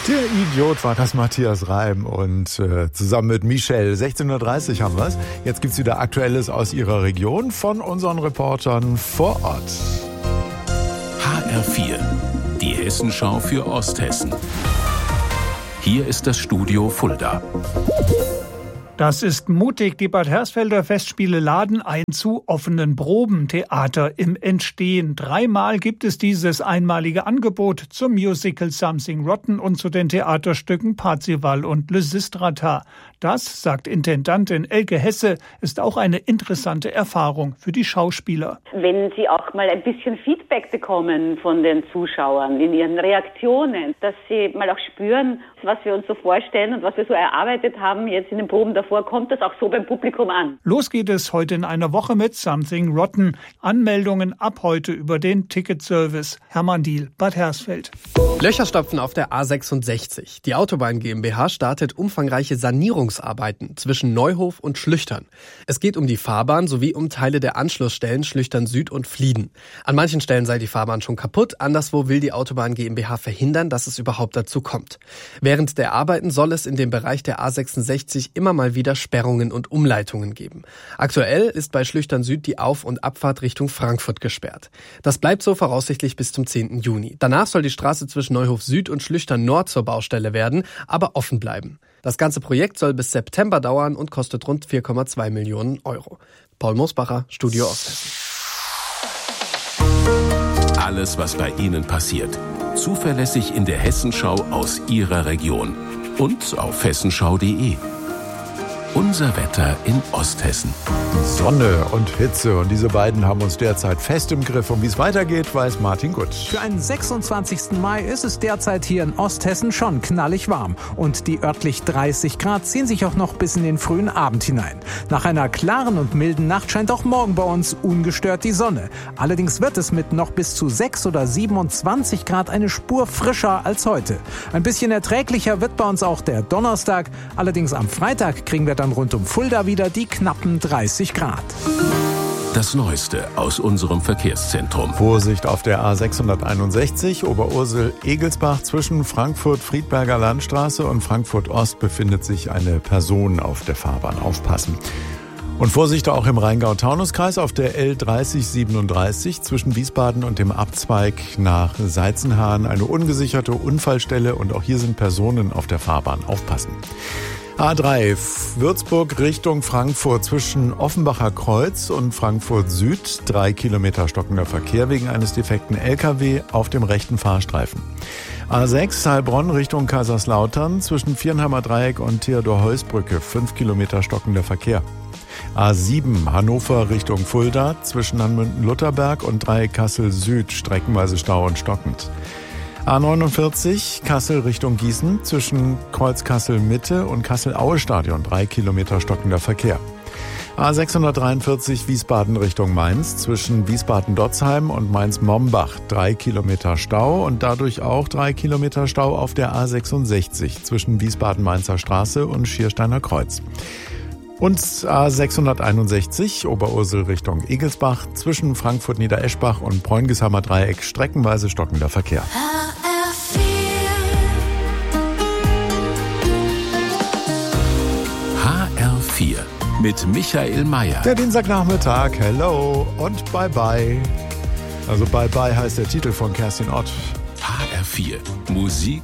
Der Idiot war das Matthias Reim und zusammen mit Michelle, 16.30 Uhr haben wir's. Jetzt gibt's wieder Aktuelles aus ihrer Region von unseren Reportern vor Ort. HR4, die Hessenschau für Osthessen. Hier ist das Studio Fulda. Das ist mutig. Die Bad Hersfelder Festspiele laden ein zu offenen Proben. Theater im Entstehen. 3-mal gibt es dieses einmalige Angebot zum Musical Something Rotten und zu den Theaterstücken Parzival und Lysistrata. Das, sagt Intendantin Elke Hesse, ist auch eine interessante Erfahrung für die Schauspieler. Wenn sie auch mal ein bisschen Feedback bekommen von den Zuschauern in ihren Reaktionen, dass sie mal auch spüren, was wir uns so vorstellen und was wir so erarbeitet haben jetzt in den Proben davor, kommt das auch so beim Publikum an. Los geht es heute in einer Woche mit Something Rotten. Anmeldungen ab heute über den Ticketservice. Hermann Diehl, Bad Hersfeld. Löcher stopfen auf der A66. Die Autobahn GmbH startet umfangreiche Sanierungsarbeiten zwischen Neuhof und Schlüchtern. Es geht um die Fahrbahn sowie um Teile der Anschlussstellen Schlüchtern Süd und Flieden. An manchen Stellen sei die Fahrbahn schon kaputt, anderswo will die Autobahn GmbH verhindern, dass es überhaupt dazu kommt. Während der Arbeiten soll es in dem Bereich der A66 immer mal wieder Sperrungen und Umleitungen geben. Aktuell ist bei Schlüchtern Süd die Auf- und Abfahrt Richtung Frankfurt gesperrt. Das bleibt so voraussichtlich bis zum 10. Juni. Danach soll die Straße zwischen Neuhof Süd und Schlüchtern Nord zur Baustelle werden, aber offen bleiben. Das ganze Projekt soll bis September dauern und kostet rund 4,2 Millionen Euro. Paul Mosbacher, Studio Osthessen. Alles, was bei Ihnen passiert. Zuverlässig in der Hessenschau aus Ihrer Region. Und auf hessenschau.de. Unser Wetter in Osthessen. Sonne und Hitze und diese beiden haben uns derzeit fest im Griff. Und wie es weitergeht, weiß Martin Gutt. Für einen 26. Mai ist es derzeit hier in Osthessen schon knallig warm. Und die örtlich 30 Grad ziehen sich auch noch bis in den frühen Abend hinein. Nach einer klaren und milden Nacht scheint auch morgen bei uns ungestört die Sonne. Allerdings wird es mit noch bis zu 6 oder 27 Grad eine Spur frischer als heute. Ein bisschen erträglicher wird bei uns auch der Donnerstag. Allerdings am Freitag kriegen wir dann rund um Fulda wieder die knappen 30 Grad. Das Neueste aus unserem Verkehrszentrum. Vorsicht auf der A661 Oberursel-Egelsbach zwischen Frankfurt-Friedberger Landstraße und Frankfurt-Ost befindet sich eine Person auf der Fahrbahn. Aufpassen. Und Vorsicht auch im Rheingau-Taunus-Kreis auf der L3037 zwischen Wiesbaden und dem Abzweig nach Seitzenhahn. Eine ungesicherte Unfallstelle und auch hier sind Personen auf der Fahrbahn. Aufpassen. A3 Würzburg Richtung Frankfurt zwischen Offenbacher Kreuz und Frankfurt Süd. 3 Kilometer stockender Verkehr wegen eines defekten LKW auf dem rechten Fahrstreifen. A6 Heilbronn Richtung Kaiserslautern zwischen Viernheimer Dreieck und Theodor-Heuss-Brücke. 5 Kilometer stockender Verkehr. A7 Hannover Richtung Fulda zwischen Hanmünden-Lutherberg und Dreieck Kassel Süd. Streckenweise Stau und stockend. A49 Kassel Richtung Gießen zwischen Kreuz Kassel Mitte und Kassel-Aue-Stadion 3 Kilometer stockender Verkehr. A643 Wiesbaden Richtung Mainz zwischen Wiesbaden-Dotzheim und Mainz-Mombach 3 Kilometer Stau und dadurch auch 3 Kilometer Stau auf der A66 zwischen Wiesbaden-Mainzer Straße und Schiersteiner Kreuz. Und A661 Oberursel Richtung Egelsbach zwischen Frankfurt-Niedereschbach und Bräungesheimer Dreieck streckenweise stockender Verkehr. HR4 mit Michael Mayer. Der Dienstagnachmittag, hello und bye bye. Also bye bye heißt der Titel von Kerstin Ott. HR4 Musik